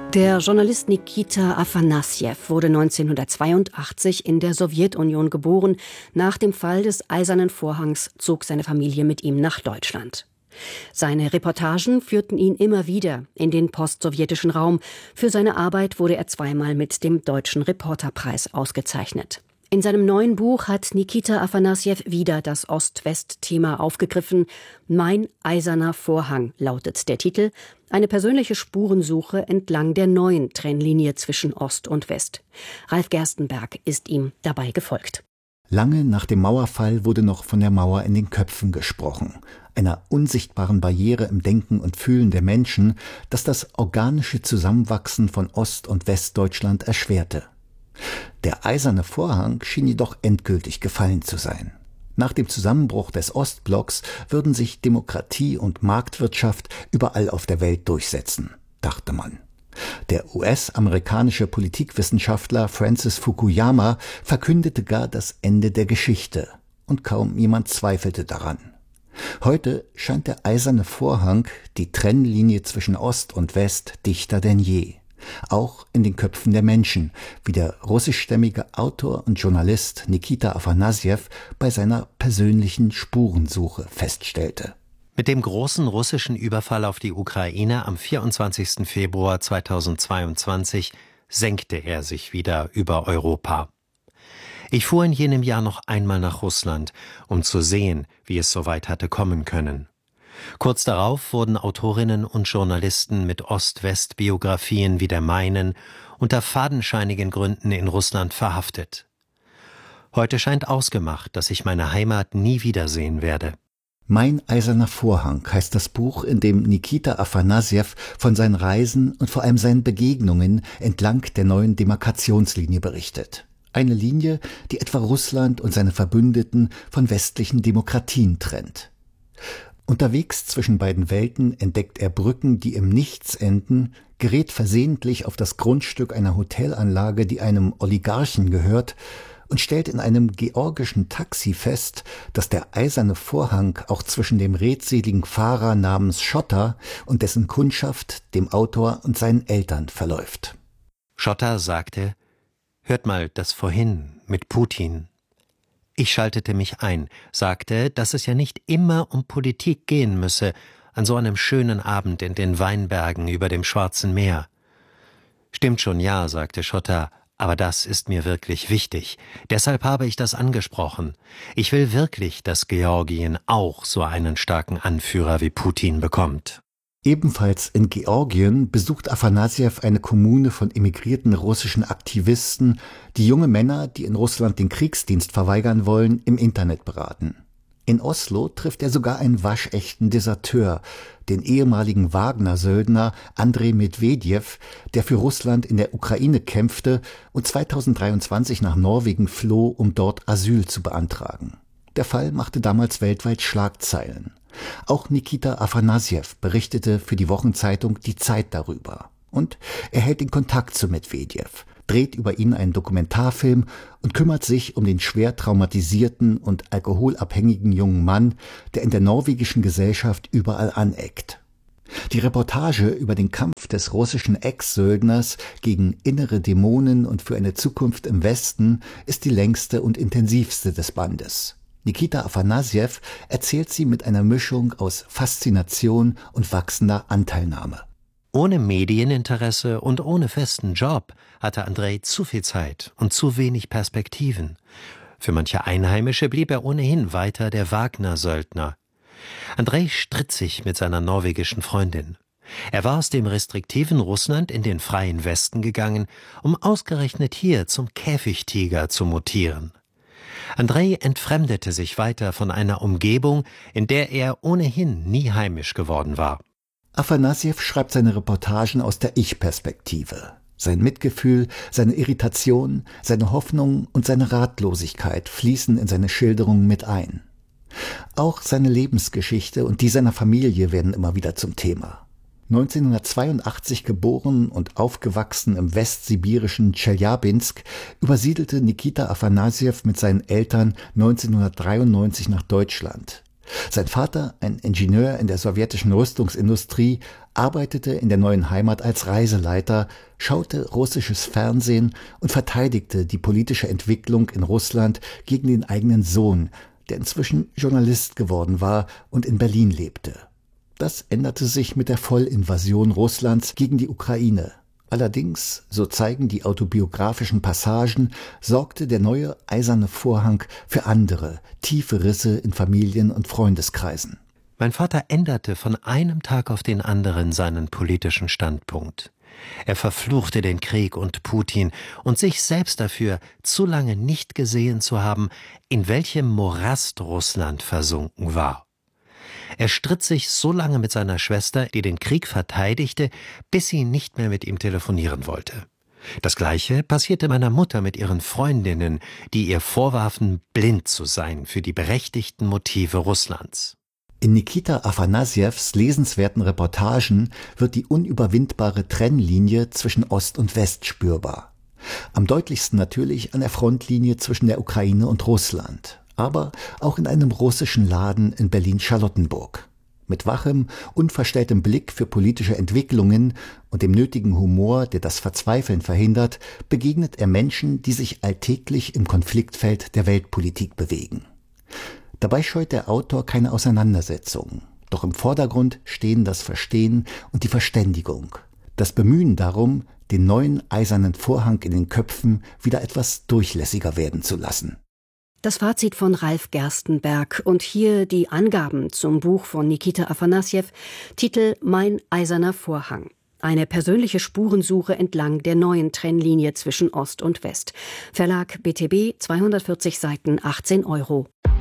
Der Journalist Nikita Afanassjew wurde 1982 in der Sowjetunion geboren. Nach dem Fall des Eisernen Vorhangs zog seine Familie mit ihm nach Deutschland. Seine Reportagen führten ihn immer wieder in den postsowjetischen Raum. Für seine Arbeit wurde er zweimal mit dem Deutschen Reporterpreis ausgezeichnet. In seinem neuen Buch hat Nikita Afanassjew wieder das Ost-West-Thema aufgegriffen. Mein eiserner Vorhang lautet der Titel. Eine persönliche Spurensuche entlang der neuen Trennlinie zwischen Ost und West. Ralf Gerstenberg ist ihm dabei gefolgt. Lange nach dem Mauerfall wurde noch von der Mauer in den Köpfen gesprochen, einer unsichtbaren Barriere im Denken und Fühlen der Menschen, das das organische Zusammenwachsen von Ost- und Westdeutschland erschwerte. Der eiserne Vorhang schien jedoch endgültig gefallen zu sein. Nach dem Zusammenbruch des Ostblocks würden sich Demokratie und Marktwirtschaft überall auf der Welt durchsetzen, dachte man. Der US-amerikanische Politikwissenschaftler Francis Fukuyama verkündete gar das Ende der Geschichte, und kaum jemand zweifelte daran. Heute scheint der eiserne Vorhang, die Trennlinie zwischen Ost und West, dichter denn je. Auch in den Köpfen der Menschen, wie der russischstämmige Autor und Journalist Nikita Afanassjew bei seiner persönlichen Spurensuche feststellte. Mit dem großen russischen Überfall auf die Ukraine am 24. Februar 2022 senkte er sich wieder über Europa. Ich fuhr in jenem Jahr noch einmal nach Russland, um zu sehen, wie es so weit hatte kommen können. Kurz darauf wurden Autorinnen und Journalisten mit Ost-West-Biografien wie der meinen unter fadenscheinigen Gründen in Russland verhaftet. Heute scheint ausgemacht, dass ich meine Heimat nie wiedersehen werde. Mein eiserner Vorhang heißt das Buch, in dem Nikita Afanassjew von seinen Reisen und vor allem seinen Begegnungen entlang der neuen Demarkationslinie berichtet. Eine Linie, die etwa Russland und seine Verbündeten von westlichen Demokratien trennt. Unterwegs zwischen beiden Welten entdeckt er Brücken, die im Nichts enden, gerät versehentlich auf das Grundstück einer Hotelanlage, die einem Oligarchen gehört, und stellt in einem georgischen Taxi fest, dass der eiserne Vorhang auch zwischen dem redseligen Fahrer namens Schotter und dessen Kundschaft, dem Autor und seinen Eltern verläuft. Schotter sagte: »Hört mal, das vorhin mit Putin.« Ich schaltete mich ein, sagte, dass es ja nicht immer um Politik gehen müsse, an so einem schönen Abend in den Weinbergen über dem Schwarzen Meer. »Stimmt schon, ja«, sagte Schotter, »aber das ist mir wirklich wichtig. Deshalb habe ich das angesprochen. Ich will wirklich, dass Georgien auch so einen starken Anführer wie Putin bekommt.« Ebenfalls in Georgien besucht Afanassjew eine Kommune von emigrierten russischen Aktivisten, die junge Männer, die in Russland den Kriegsdienst verweigern wollen, im Internet beraten. In Oslo trifft er sogar einen waschechten Deserteur, den ehemaligen Wagner-Söldner Andrei Medwedew, der für Russland in der Ukraine kämpfte und 2023 nach Norwegen floh, um dort Asyl zu beantragen. Der Fall machte damals weltweit Schlagzeilen. Auch Nikita Afanassjew berichtete für die Wochenzeitung Die Zeit darüber. Und er hält den Kontakt zu Medwedew, dreht über ihn einen Dokumentarfilm und kümmert sich um den schwer traumatisierten und alkoholabhängigen jungen Mann, der in der norwegischen Gesellschaft überall aneckt. Die Reportage über den Kampf des russischen Ex-Söldners gegen innere Dämonen und für eine Zukunft im Westen ist die längste und intensivste des Bandes. Nikita Afanassjew erzählt sie mit einer Mischung aus Faszination und wachsender Anteilnahme. Ohne Medieninteresse und ohne festen Job hatte Andrei zu viel Zeit und zu wenig Perspektiven. Für manche Einheimische blieb er ohnehin weiter der Wagner-Söldner. Andrei stritt sich mit seiner norwegischen Freundin. Er war aus dem restriktiven Russland in den freien Westen gegangen, um ausgerechnet hier zum Käfigtiger zu mutieren. Andrei entfremdete sich weiter von einer Umgebung, in der er ohnehin nie heimisch geworden war. Afanassjew schreibt seine Reportagen aus der Ich-Perspektive. Sein Mitgefühl, seine Irritation, seine Hoffnung und seine Ratlosigkeit fließen in seine Schilderungen mit ein. Auch seine Lebensgeschichte und die seiner Familie werden immer wieder zum Thema. 1982 geboren und aufgewachsen im westsibirischen Tscheljabinsk, übersiedelte Nikita Afanassjew mit seinen Eltern 1993 nach Deutschland. Sein Vater, ein Ingenieur in der sowjetischen Rüstungsindustrie, arbeitete in der neuen Heimat als Reiseleiter, schaute russisches Fernsehen und verteidigte die politische Entwicklung in Russland gegen den eigenen Sohn, der inzwischen Journalist geworden war und in Berlin lebte. Das änderte sich mit der Vollinvasion Russlands gegen die Ukraine. Allerdings, so zeigen die autobiografischen Passagen, sorgte der neue eiserne Vorhang für andere, tiefe Risse in Familien- und Freundeskreisen. Mein Vater änderte von einem Tag auf den anderen seinen politischen Standpunkt. Er verfluchte den Krieg und Putin und sich selbst dafür, zu lange nicht gesehen zu haben, in welchem Morast Russland versunken war. Er stritt sich so lange mit seiner Schwester, die den Krieg verteidigte, bis sie nicht mehr mit ihm telefonieren wollte. Das Gleiche passierte meiner Mutter mit ihren Freundinnen, die ihr vorwarfen, blind zu sein für die berechtigten Motive Russlands. In Nikita Afanasjews lesenswerten Reportagen wird die unüberwindbare Trennlinie zwischen Ost und West spürbar. Am deutlichsten natürlich an der Frontlinie zwischen der Ukraine und Russland, aber auch in einem russischen Laden in Berlin-Charlottenburg. Mit wachem, unverstelltem Blick für politische Entwicklungen und dem nötigen Humor, der das Verzweifeln verhindert, begegnet er Menschen, die sich alltäglich im Konfliktfeld der Weltpolitik bewegen. Dabei scheut der Autor keine Auseinandersetzung. Doch im Vordergrund stehen das Verstehen und die Verständigung. Das Bemühen darum, den neuen eisernen Vorhang in den Köpfen wieder etwas durchlässiger werden zu lassen. Das Fazit von Ralf Gerstenberg und hier die Angaben zum Buch von Nikita Afanasjew, Titel Mein eiserner Vorhang. Eine persönliche Spurensuche entlang der neuen Trennlinie zwischen Ost und West. Verlag BTB, 240 Seiten, 18 €.